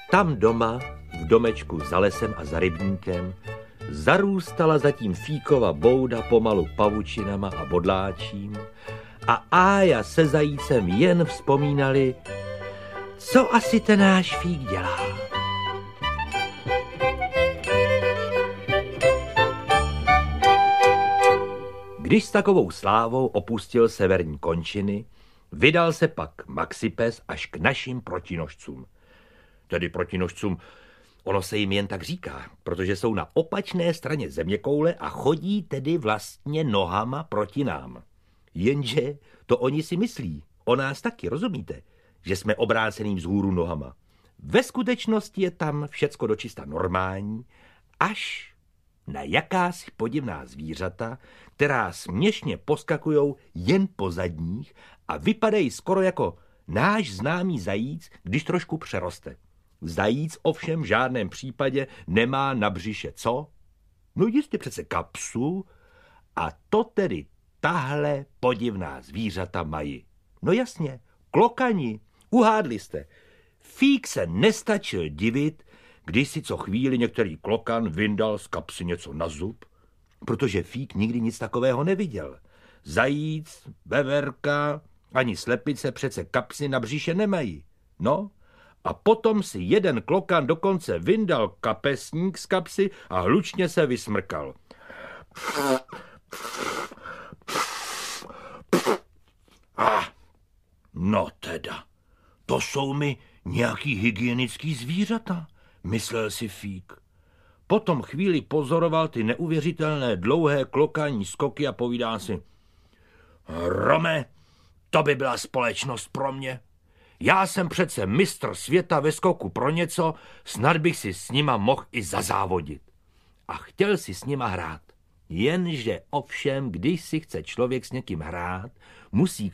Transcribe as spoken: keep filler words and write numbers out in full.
Tam doma, v domečku za lesem a za rybníkem, zarůstala zatím Fíkova bouda pomalu pavučinama a bodláčím a Ája se zajícem jen vzpomínali, co asi ten náš Fík dělá. Když s takovou slávou opustil severní končiny, vydal se pak Maxipes až k našim protinožcům. Tedy protinožcům, ono se jim jen tak říká, protože jsou na opačné straně zeměkoule a chodí tedy vlastně nohama proti nám. Jenže to oni si myslí, o nás taky, rozumíte, že jsme obráceným vzhůru nohama. Ve skutečnosti je tam všecko dočista normální, až na jakási podivná zvířata, která směšně poskakujou jen po zadních a vypadají skoro jako náš známý zajíc, když trošku přeroste. Zajíc ovšem v žádném případě nemá na břiše co? No jistě přece kapsu, a to tedy tahle podivná zvířata mají. No jasně, klokani, uhádli jste. Fík se nestačil divit, když si co chvíli některý klokan vyndal z kapsy něco na zub, protože Fík nikdy nic takového neviděl. Zajíc, veverka, ani slepice přece kapsy na břiše nemají. No, a potom si jeden klokan dokonce vyndal kapesník z kapsy a hlučně se vysmrkal. Ah, no teda, to jsou mi nějaký hygienický zvířata, myslel si Fík. Potom chvíli pozoroval ty neuvěřitelné dlouhé klokaní skoky a povídá si, Rome, to by byla společnost pro mě. Já jsem přece mistr světa ve skoku pro něco, snad bych si s nima mohl i zazávodit. A chtěl si s nima hrát. Jenže ovšem, když si chce člověk s někým hrát, musí k